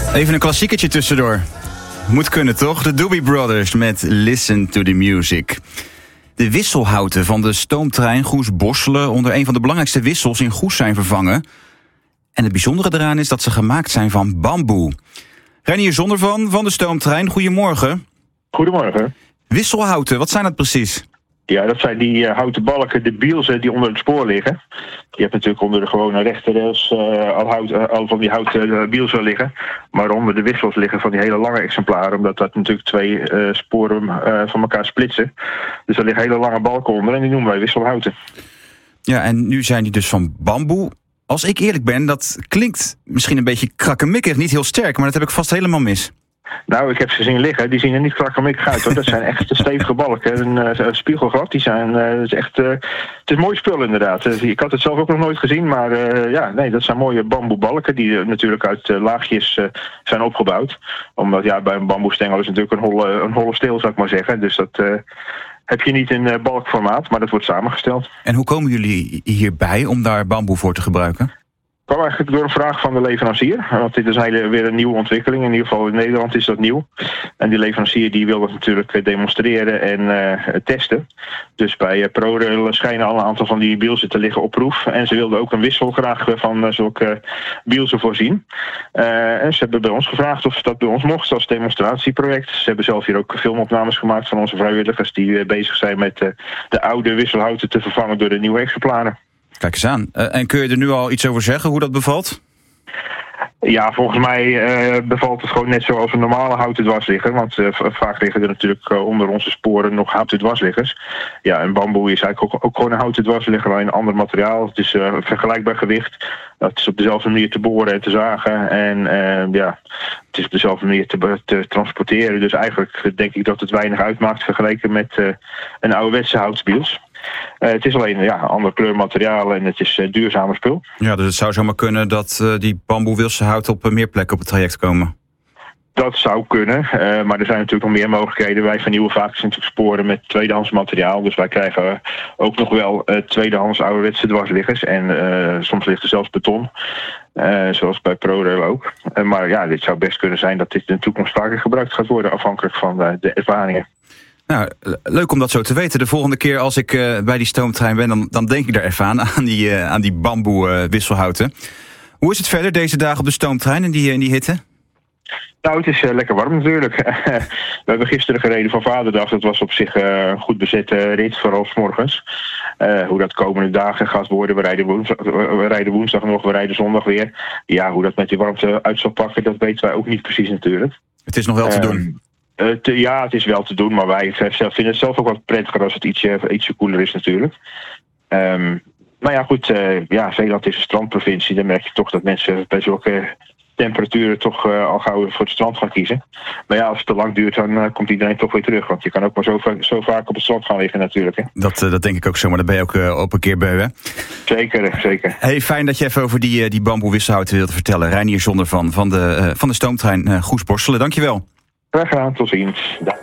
Even een klassiekertje tussendoor. Moet kunnen, toch? De Doobie Brothers met Listen to the Music. De wisselhouten van de stoomtrein Goes-Borselen onder een van de belangrijkste wissels in Goes zijn vervangen. En het bijzondere eraan is dat ze gemaakt zijn van bamboe. Reinier Zonder van de stoomtrein, goedemorgen. Goedemorgen. Wisselhouten, wat zijn dat precies? Ja, dat zijn die houten balken, de bielsen die onder het spoor liggen. Je hebt natuurlijk onder de gewone rechterrails al van die houten bielsen liggen. Maar onder de wissels liggen van die hele lange exemplaren. Omdat dat natuurlijk twee sporen van elkaar splitsen. Dus er liggen hele lange balken onder en die noemen wij wisselhouten. Ja, en nu zijn die dus van bamboe. Als ik eerlijk ben, dat klinkt misschien een beetje krakkemikkig, niet heel sterk. Maar dat heb ik vast helemaal mis. Nou, ik heb ze zien liggen. Die zien er niet krakkemikkig uit, hoor. Dat zijn echt stevige balken. Een spiegelglad. Die zijn, het is mooi spul inderdaad. Ik had het zelf ook nog nooit gezien. Maar dat zijn mooie bamboebalken. Die natuurlijk uit laagjes zijn opgebouwd. Omdat bij een bamboestengel is natuurlijk een holle steel, zou ik maar zeggen. Dus dat heb je niet in balkformaat. Maar dat wordt samengesteld. En hoe komen jullie hierbij om daar bamboe voor te gebruiken? Kwam eigenlijk door een vraag van de leverancier. Want dit is weer een nieuwe ontwikkeling. In ieder geval in Nederland is dat nieuw. En die leverancier die wil dat natuurlijk demonstreren en testen. Dus bij ProRail schijnen al een aantal van die bielsen te liggen op proef. En ze wilden ook een wissel graag van zulke bielsen voorzien. En ze hebben bij ons gevraagd of dat bij ons mocht als demonstratieproject. Ze hebben zelf hier ook filmopnames gemaakt van onze vrijwilligers die bezig zijn met de oude wisselhouten te vervangen door de nieuwe exemplaren. Kijk eens aan. En kun je er nu al iets over zeggen, hoe dat bevalt? Ja, volgens mij bevalt het gewoon net zoals een normale houten dwarsligger. Want vaak liggen er natuurlijk onder onze sporen nog houten dwarsliggers. Ja, en bamboe is eigenlijk ook gewoon een houten dwarsligger, alleen een ander materiaal. Het is vergelijkbaar gewicht. Het is op dezelfde manier te boren en te zagen. En het is op dezelfde manier te transporteren. Dus eigenlijk denk ik dat het weinig uitmaakt vergeleken met een ouderwetse houten biels. Het is alleen een ander kleurmateriaal en het is duurzamer spul. Ja, dus het zou zomaar kunnen dat die bamboe-wisselhout op meer plekken op het traject komen. Dat zou kunnen, maar er zijn natuurlijk nog meer mogelijkheden. Wij vernieuwen vaak natuurlijk sporen met tweedehands materiaal. Dus wij krijgen ook nog wel tweedehands ouderwetse dwarsliggers. En soms ligt er zelfs beton, zoals bij ProRail ook. Maar dit zou best kunnen zijn dat dit in de toekomst vaker gebruikt gaat worden, afhankelijk van de ervaringen. Nou, leuk om dat zo te weten. De volgende keer als ik bij die stoomtrein ben, dan denk ik daar even aan die bamboe wisselhouten. Hoe is het verder deze dagen op de stoomtrein in die hitte? Nou, het is lekker warm natuurlijk. We hebben gisteren gereden van Vaderdag. Dat was op zich een goed bezette rit, vooral 's morgens. Hoe dat komende dagen gaat worden. We rijden woensdag nog, we rijden zondag weer. Ja, hoe dat met die warmte uit zal pakken, dat weten wij ook niet precies natuurlijk. Het is nog wel te doen. Het is wel te doen, maar wij vinden het zelf ook wat prettiger als het ietsje koeler is natuurlijk. Maar ja, goed, Zeeland is een strandprovincie. Dan merk je toch dat mensen bij zulke temperaturen toch al gauw voor het strand gaan kiezen. Maar ja, als het te lang duurt, dan komt iedereen toch weer terug. Want je kan ook maar zo vaak op het strand gaan liggen natuurlijk. Hè. Dat denk ik ook zo, maar dat ben je ook op een keer beu, hè? Zeker. Hey, fijn dat je even over die bamboe wisselhouten wilt vertellen. Reinier Zonder van de stoomtrein Goes-Borselen. Dankjewel. Graag gedaan, tot ziens.